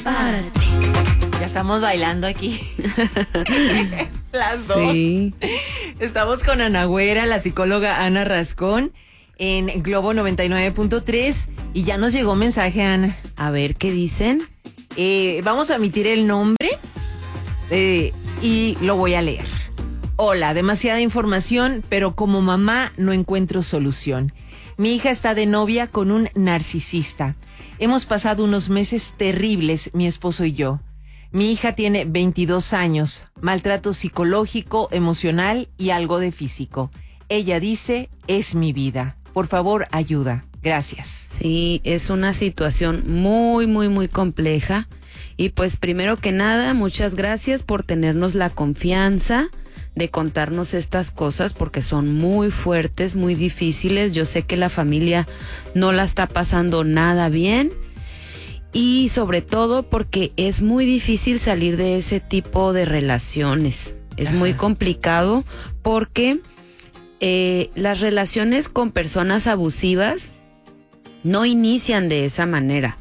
Prepárate. Ya estamos bailando aquí. Las dos. Sí. Estamos con Ana Güera, la psicóloga Ana Rascón, en Globo 99.3. Y ya nos llegó mensaje, Ana. A ver, ¿qué dicen? Vamos a emitir el nombre y lo voy a leer. Hola, demasiada información, pero como mamá no encuentro solución. Mi hija está de novia con un narcisista. Hemos pasado unos meses terribles, mi esposo y yo. Mi hija tiene 22 años, maltrato psicológico, emocional y algo de físico. Ella dice, es mi vida. Por favor, ayuda. Gracias. Sí, es una situación muy, muy, muy compleja. Y pues primero que nada, muchas gracias por tenernos la confianza de contarnos estas cosas porque son muy fuertes, muy difíciles. Yo sé que la familia no la está pasando nada bien y sobre todo porque es muy difícil salir de ese tipo de relaciones. Es muy complicado porque las relaciones con personas abusivas no inician de esa manera.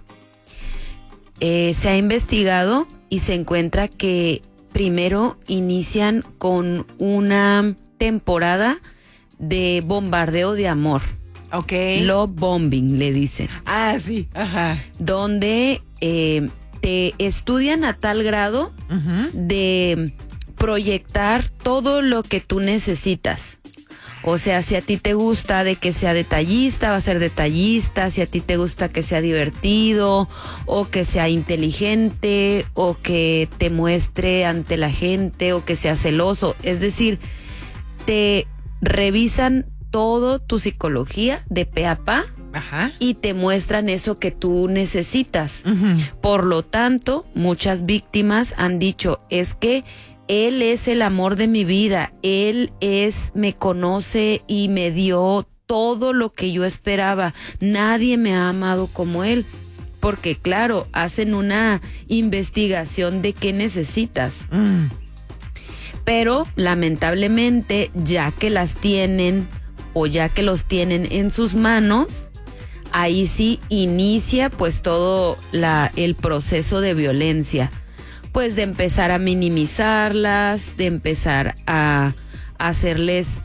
Se ha investigado y se encuentra que primero inician con una temporada de bombardeo de amor. Ok. Love bombing, le dicen. Ah, sí. Ajá. Donde te estudian a tal grado de proyectar todo lo que tú necesitas. O sea, si a ti te gusta de que sea detallista, va a ser detallista. Si a ti te gusta que sea divertido, o que sea inteligente, o que te muestre ante la gente, o que sea celoso. Es decir, te revisan todo tu psicología de pe a pa. Ajá. Y te muestran eso que tú necesitas. Por lo tanto, muchas víctimas han dicho, es que él es el amor de mi vida, me conoce y me dio todo lo que yo esperaba. Nadie me ha amado como él. Porque claro, hacen una investigación de qué necesitas. Pero lamentablemente, ya que las tienen o ya que los tienen en sus manos, ahí sí inicia pues todo el proceso de violencia. Pues de empezar a minimizarlas, de empezar a hacerles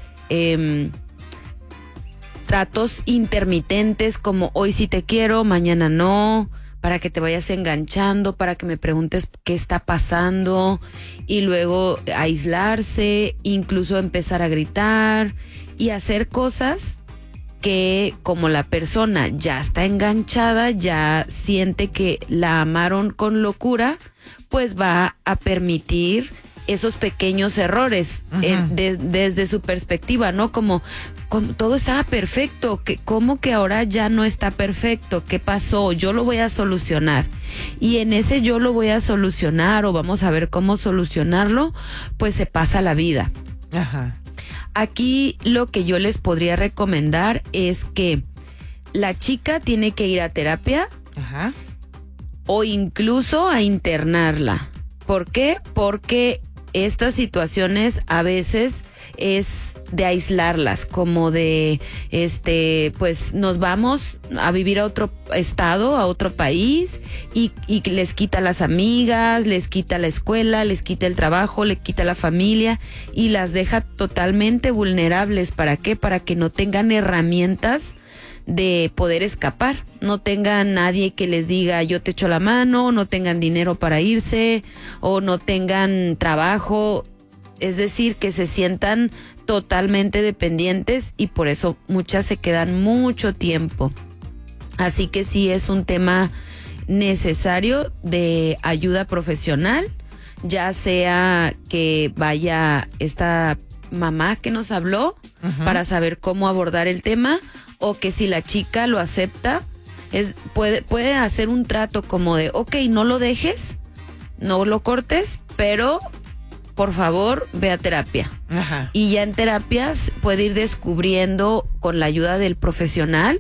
tratos intermitentes como hoy sí te quiero, mañana no, para que te vayas enganchando, para que me preguntes qué está pasando y luego aislarse, incluso empezar a gritar y hacer cosas que como la persona ya está enganchada, ya siente que la amaron con locura, pues va a permitir esos pequeños errores desde su perspectiva, ¿no? Como todo estaba perfecto, ¿cómo que ahora ya no está perfecto? ¿Qué pasó? Yo lo voy a solucionar. Y en ese yo lo voy a solucionar o vamos a ver cómo solucionarlo, pues se pasa la vida. Ajá. Aquí lo que yo les podría recomendar es que la chica tiene que ir a terapia. Ajá. O incluso a internarla. ¿Por qué? Porque estas situaciones a veces es de aislarlas, como de, pues nos vamos a vivir a otro estado, a otro país, y les quita las amigas, les quita la escuela, les quita el trabajo, les quita la familia, y las deja totalmente vulnerables. ¿Para qué? Para que no tengan herramientas de poder escapar, no tengan nadie que les diga yo te echo la mano, no tengan dinero para irse o no tengan trabajo, es decir, que se sientan totalmente dependientes y por eso muchas se quedan mucho tiempo. Así que sí es un tema necesario de ayuda profesional, ya sea que vaya esta mamá que nos habló para saber cómo abordar el tema, o que si la chica lo acepta, puede hacer un trato como de, ok, no lo dejes, no lo cortes, pero por favor ve a terapia. Ajá. Y ya en terapias puede ir descubriendo con la ayuda del profesional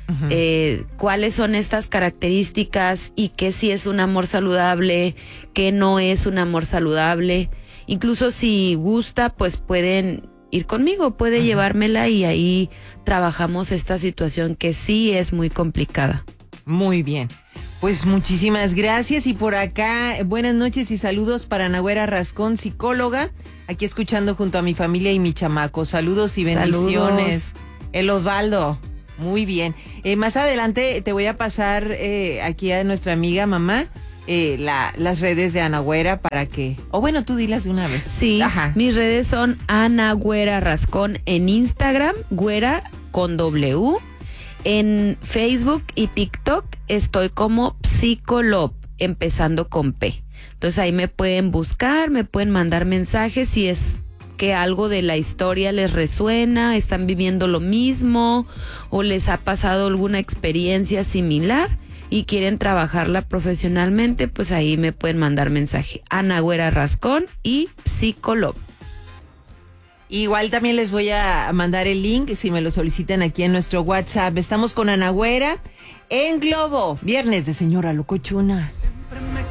cuáles son estas características y qué sí es un amor saludable, qué no es un amor saludable. Incluso si gusta, pues pueden ir conmigo, puede llevármela y ahí trabajamos esta situación que sí es muy complicada. Muy bien. Pues muchísimas gracias. Y por acá, buenas noches y saludos para Ana Güera Rascón, psicóloga, aquí escuchando junto a mi familia y mi chamaco. Saludos y bendiciones. Saludos. El Osvaldo, muy bien. Más adelante te voy a pasar aquí a nuestra amiga mamá las redes de Ana Güera para que... O bueno, tú dilas de una vez. Sí, Ajá. Mis redes son Ana Güera Rascón en Instagram, Güera con W. En Facebook y TikTok estoy como Psicolob, empezando con P. Entonces ahí me pueden buscar, me pueden mandar mensajes si es que algo de la historia les resuena, están viviendo lo mismo o les ha pasado alguna experiencia similar y quieren trabajarla profesionalmente, pues ahí me pueden mandar mensaje. Ana Güera Rascón y Psicolob. Igual también les voy a mandar el link si me lo solicitan aquí en nuestro WhatsApp. Estamos con Ana Güera en Globo, viernes de Señora Locochona.